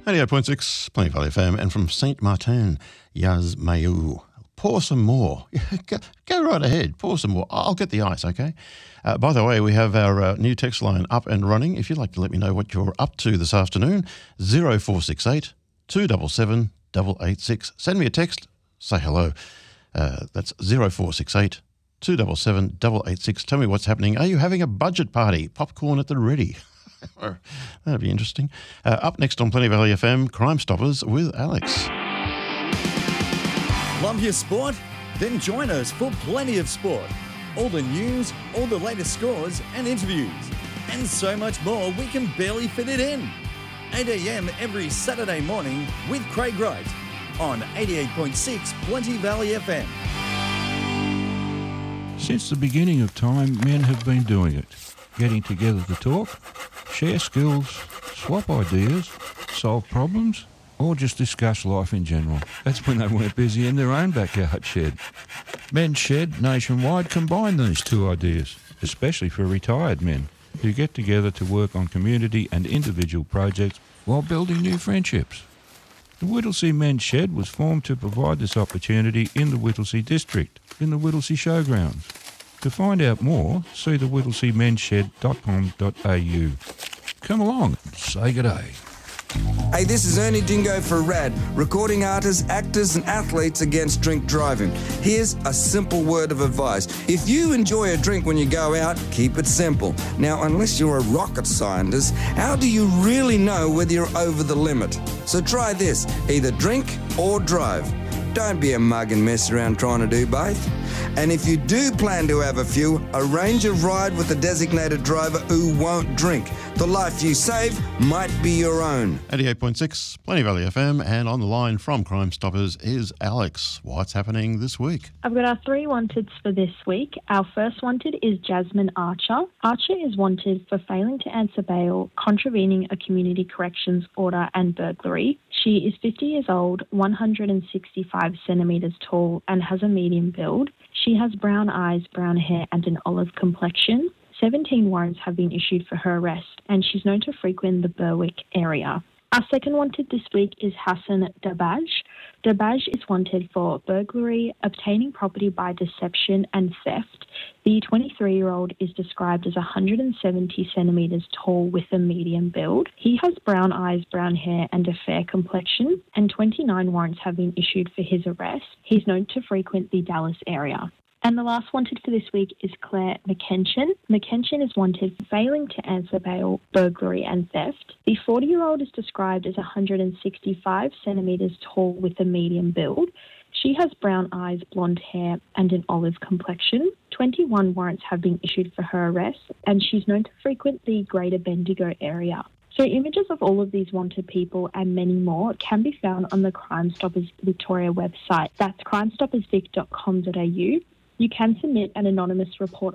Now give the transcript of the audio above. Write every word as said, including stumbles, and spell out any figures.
eighty-eight point six, Plenty Valley F M, and from Saint Martin, Yaz Mayu. Pour some more. go, go right ahead. Pour some more. I'll get the ice, okay? Uh, by the way, we have our uh, new text line up and running. If you'd like to let me know what you're up to this afternoon, zero four six eight, two seven seven, eight eight six. Send me a text. Say hello. Uh, that's zero four six eight, two seven seven, eight eight six. Tell me what's happening. Are you having a budget party? Popcorn at the ready. That'd be interesting. Uh, up next on Plenty Valley F M, Crime Stoppers with Alex. Love your sport? Then join us for Plenty of Sport. All the news, all the latest scores and interviews, and so much more we can barely fit it in. eight a.m. every Saturday morning with Craig Wright on eighty-eight point six Plenty Valley F M. Since the beginning of time, men have been doing it. Getting together to talk, share skills, swap ideas, solve problems, or just discuss life in general. That's when they weren't busy in their own backyard shed. Men's Shed nationwide combine these two ideas, especially for retired men who get together to work on community and individual projects while building new friendships. The Whittlesea Men's Shed was formed to provide this opportunity in the Whittlesea district, in the Whittlesea Showgrounds. To find out more, see the whittlesea mens shed dot com dot a u. Come along and say good day. Hey, this is Ernie Dingo for RAD, recording artists, actors and athletes against drink driving. Here's a simple word of advice. If you enjoy a drink when you go out, keep it simple. Now, unless you're a rocket scientist, how do you really know whether you're over the limit? So try this, either drink or drive. Don't be a mug and mess around trying to do both. And if you do plan to have a few, arrange a ride with a designated driver who won't drink. The life you save might be your own. eighty-eight point six, Plenty Valley F M, and on the line from Crime Stoppers is Alex. What's happening this week? I've got our three wanteds for this week. Our first wanted is Jasmine Archer. Archer is wanted for failing to answer bail, contravening a community corrections order and burglary. She is fifty years old, one hundred sixty-five centimetres tall and has a medium build. She has brown eyes, brown hair and an olive complexion. seventeen warrants have been issued for her arrest and she's known to frequent the Berwick area. Our second wanted this week is Hassan Dabaj. Dabaj is wanted for burglary, obtaining property by deception and theft. The twenty-three-year-old is described as one hundred seventy centimetres tall with a medium build. He has brown eyes, brown hair and a fair complexion, and twenty-nine warrants have been issued for his arrest. He's known to frequent the Dallas area. And the last wanted for this week is Claire McKenchen. McKenchen is wanted for failing to answer bail, burglary and theft. The forty-year-old is described as one hundred sixty-five centimetres tall with a medium build. She has brown eyes, blonde hair and an olive complexion. twenty-one warrants have been issued for her arrest and she's known to frequent the Greater Bendigo area. So images of all of these wanted people and many more can be found on the Crime Stoppers Victoria website. That's crime stoppers vic dot com dot a u. You can submit an anonymous report